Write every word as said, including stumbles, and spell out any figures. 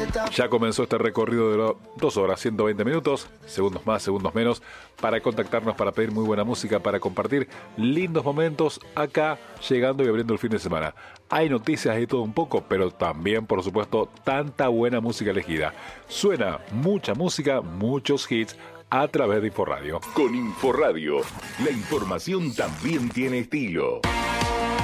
Ya comenzó este recorrido de lo- dos horas, ciento veinte minutos, segundos más, segundos menos, para contactarnos, para pedir muy buena música, para compartir lindos momentos acá, llegando y abriendo el fin de semana. Hay noticias y todo un poco, pero también, por supuesto, tanta buena música elegida. Suena mucha música, muchos hits a través de Inforradio. Con Inforradio, la información también tiene estilo.